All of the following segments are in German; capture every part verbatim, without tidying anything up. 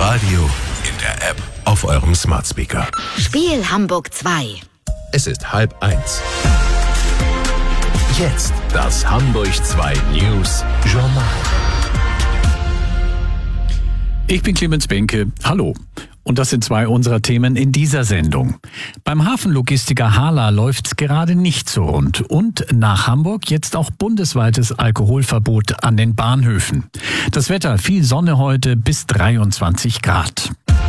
Radio, in der App, auf eurem Smart Speaker. Spiel Hamburg zwei. Es ist halb eins. Jetzt das Hamburg zwei News Journal. Ich bin Clemens Benke. Hallo. Und das sind zwei unserer Themen in dieser Sendung. Beim Hafenlogistiker HHLA läuft's gerade nicht so rund. Und nach Hamburg jetzt auch bundesweites Alkoholverbot an den Bahnhöfen. Das Wetter, viel Sonne heute bis dreiundzwanzig Grad.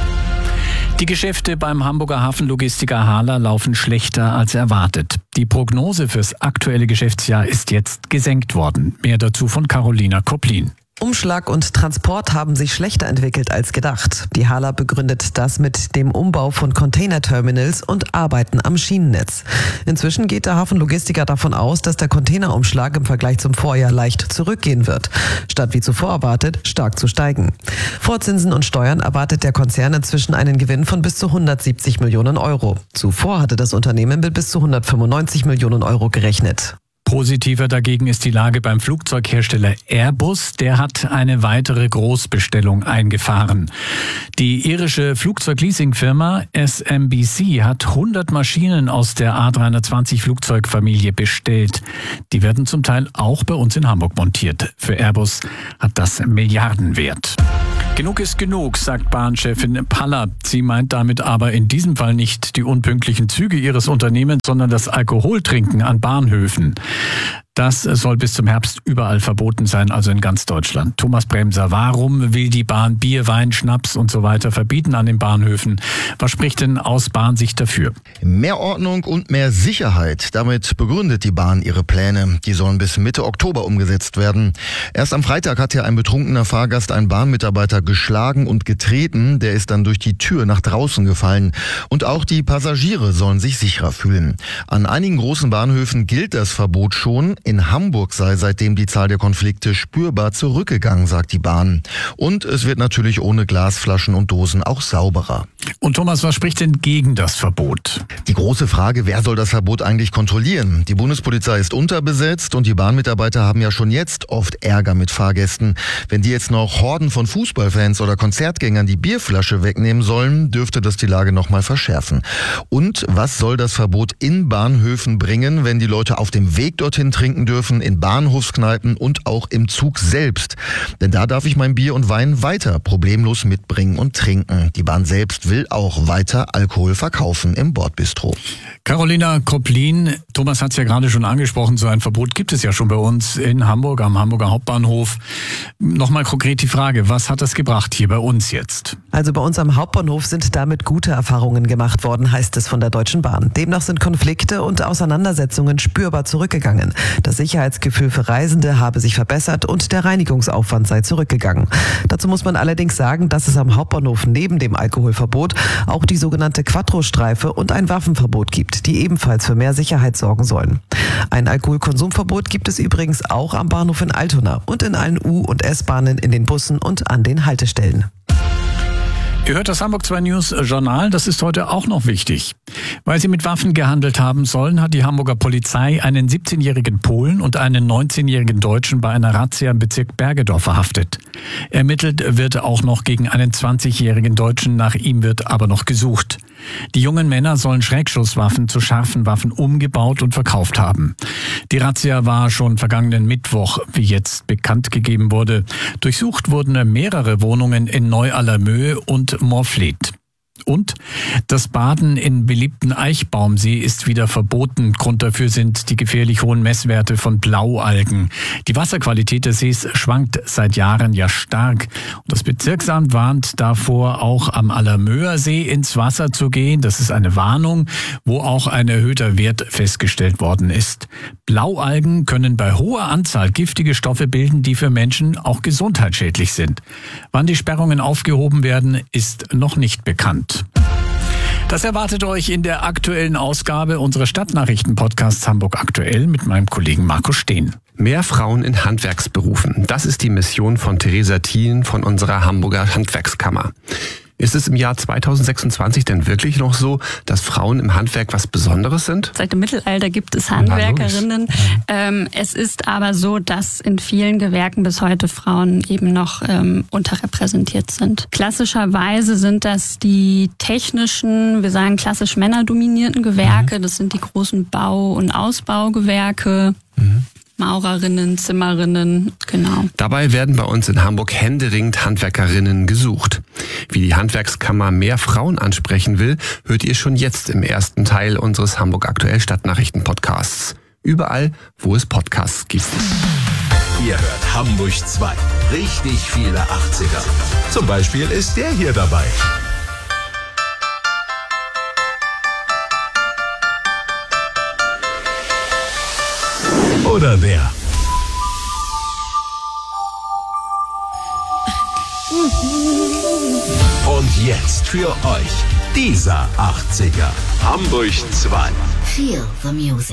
Die Geschäfte beim Hamburger Hafenlogistiker HHLA laufen schlechter als erwartet. Die Prognose fürs aktuelle Geschäftsjahr ist jetzt gesenkt worden. Mehr dazu von Carolina Koplin. Umschlag und Transport haben sich schlechter entwickelt als gedacht. Die HHLA begründet das mit dem Umbau von Containerterminals und Arbeiten am Schienennetz. Inzwischen geht der Hafenlogistiker davon aus, dass der Containerumschlag im Vergleich zum Vorjahr leicht zurückgehen wird, statt wie zuvor erwartet stark zu steigen. Vor Zinsen und Steuern erwartet der Konzern inzwischen einen Gewinn von bis zu hundertsiebzig Millionen Euro. Zuvor hatte das Unternehmen mit bis zu hundertfünfundneunzig Millionen Euro gerechnet. Positiver dagegen ist die Lage beim Flugzeughersteller Airbus. Der hat eine weitere Großbestellung eingefahren. Die irische Flugzeugleasingfirma S M B C hat hundert Maschinen aus der A dreihundertzwanzig Flugzeugfamilie bestellt. Die werden zum Teil auch bei uns in Hamburg montiert. Für Airbus hat das Milliardenwert. Genug ist genug, sagt Bahnchefin Paller. Sie meint damit aber in diesem Fall nicht die unpünktlichen Züge ihres Unternehmens, sondern das Alkoholtrinken an Bahnhöfen. Das soll bis zum Herbst überall verboten sein, also in ganz Deutschland. Thomas Bremser, warum will die Bahn Bier, Wein, Schnaps und so weiter verbieten an den Bahnhöfen? Was spricht denn aus Bahnsicht dafür? Mehr Ordnung und mehr Sicherheit. Damit begründet die Bahn ihre Pläne. Die sollen bis Mitte Oktober umgesetzt werden. Erst am Freitag hat ja ein betrunkener Fahrgast einen Bahnmitarbeiter geschlagen und getreten. Der ist dann durch die Tür nach draußen gefallen. Und auch die Passagiere sollen sich sicherer fühlen. An einigen großen Bahnhöfen gilt das Verbot schon. In Hamburg sei seitdem die Zahl der Konflikte spürbar zurückgegangen, sagt die Bahn. Und es wird natürlich ohne Glasflaschen und Dosen auch sauberer. Und Thomas, was spricht denn gegen das Verbot? Die große Frage, wer soll das Verbot eigentlich kontrollieren? Die Bundespolizei ist unterbesetzt und die Bahnmitarbeiter haben ja schon jetzt oft Ärger mit Fahrgästen. Wenn die jetzt noch Horden von Fußballfans oder Konzertgängern die Bierflasche wegnehmen sollen, dürfte das die Lage noch mal verschärfen. Und was soll das Verbot in Bahnhöfen bringen, wenn die Leute auf dem Weg dorthin trinken dürfen, in Bahnhofskneipen und auch im Zug selbst? Denn da darf ich mein Bier und Wein weiter problemlos mitbringen und trinken. Die Bahn selbst will auch weiter Alkohol verkaufen im Bordbistro. Carolina Koplin, Thomas hat es ja gerade schon angesprochen, so ein Verbot gibt es ja schon bei uns in Hamburg, am Hamburger Hauptbahnhof. Nochmal konkret die Frage, was hat das gebracht hier bei uns jetzt? Also bei uns am Hauptbahnhof sind damit gute Erfahrungen gemacht worden, heißt es von der Deutschen Bahn. Demnach sind Konflikte und Auseinandersetzungen spürbar zurückgegangen. Das Sicherheitsgefühl für Reisende habe sich verbessert und der Reinigungsaufwand sei zurückgegangen. Dazu muss man allerdings sagen, dass es am Hauptbahnhof neben dem Alkoholverbot auch die sogenannte Quattro-Streife und ein Waffenverbot gibt, die ebenfalls für mehr Sicherheit sorgen sollen. Ein Alkoholkonsumverbot gibt es übrigens auch am Bahnhof in Altona und in allen U- und S-Bahnen, in den Bussen und an den Haltestellen. Ihr hört das Hamburg zwei News Journal, das ist heute auch noch wichtig. Weil sie mit Waffen gehandelt haben sollen, hat die Hamburger Polizei einen siebzehnjährigen Polen und einen neunzehnjährigen Deutschen bei einer Razzia im Bezirk Bergedorf verhaftet. Ermittelt wird auch noch gegen einen zwanzigjährigen Deutschen, nach ihm wird aber noch gesucht. Die jungen Männer sollen Schreckschusswaffen zu scharfen Waffen umgebaut und verkauft haben. Die Razzia war schon vergangenen Mittwoch, wie jetzt bekannt gegeben wurde. Durchsucht wurden mehrere Wohnungen in Neu-Allermöhe und Morfleet. Und das Baden in beliebten Eichbaumsee ist wieder verboten. Grund dafür sind die gefährlich hohen Messwerte von Blaualgen. Die Wasserqualität des Sees schwankt seit Jahren ja stark. Und das Bezirksamt warnt davor, auch am Allermöer See ins Wasser zu gehen. Das ist eine Warnung, wo auch ein erhöhter Wert festgestellt worden ist. Blaualgen können bei hoher Anzahl giftige Stoffe bilden, die für Menschen auch gesundheitsschädlich sind. Wann die Sperrungen aufgehoben werden, ist noch nicht bekannt. Das erwartet euch in der aktuellen Ausgabe unseres Stadtnachrichten-Podcasts Hamburg aktuell mit meinem Kollegen Markus Steen. Mehr Frauen in Handwerksberufen. Das ist die Mission von Theresa Thielen von unserer Hamburger Handwerkskammer. Ist es im Jahr zweitausendsechsundzwanzig denn wirklich noch so, dass Frauen im Handwerk was Besonderes sind? Seit dem Mittelalter gibt es Handwerkerinnen. Ähm, es ist aber so, dass in vielen Gewerken bis heute Frauen eben noch ähm, unterrepräsentiert sind. Klassischerweise sind das die technischen, wir sagen klassisch männerdominierten Gewerke. Das sind die großen Bau- und Ausbaugewerke. Mhm. Maurerinnen, Zimmerinnen, genau. Dabei werden bei uns in Hamburg händeringend Handwerkerinnen gesucht. Wie die Handwerkskammer mehr Frauen ansprechen will, hört ihr schon jetzt im ersten Teil unseres Hamburg Aktuell Stadtnachrichten-Podcasts. Überall, wo es Podcasts gibt. Ihr hört Hamburg zwei. Richtig viele achtziger. Zum Beispiel ist der hier dabei. Oder wer? Und jetzt für euch dieser achtziger. Hamburg zwei. Feel the music.